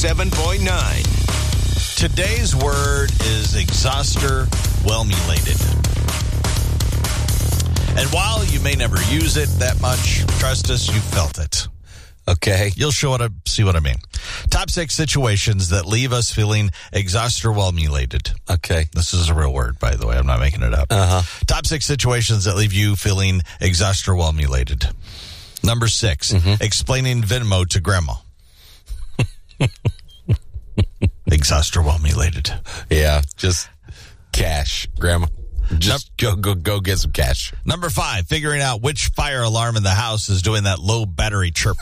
97.9. Today's word is exhaustor-whelmulated. And while you may never use it that much, trust us, you felt it. Okay. You'll see what I mean. Top 6 situations that leave us feeling exhaustor-whelmulated. Okay. This is a real word, by the way. I'm not making it up. Uh-huh. Top 6 situations that leave you feeling exhaustor-whelmulated. Number 6, explaining Venmo to grandma. Exhaustor-whelmulated. Yeah, just cash, grandma. Just go get some cash. Number 5, figuring out which fire alarm in the house is doing that low battery chirp.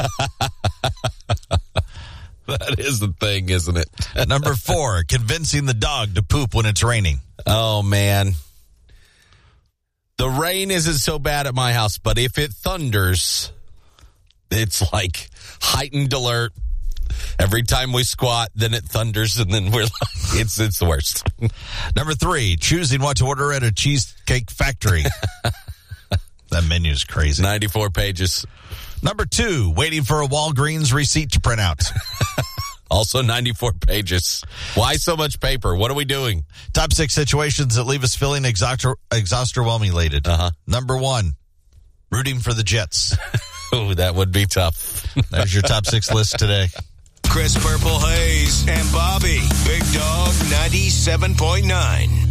That is the thing, isn't it? Number 4, convincing the dog to poop when it's raining. Oh, man. The rain isn't so bad at my house, but if it thunders, it's like heightened alert. Every time we squat, then it thunders, and then we're like, it's the worst. Number 3, choosing what to order at a Cheesecake Factory. That menu's crazy. 94 pages. Number 2, waiting for a Walgreens receipt to print out. Also 94 pages. Why so much paper? What are we doing? Top 6 situations that leave us feeling exhaustor-whelmulated. Number 1, rooting for the Jets. Oh, that would be tough. There's your top 6 list today. Chris Purple Hayes and Bobby. Big Dog 97.9.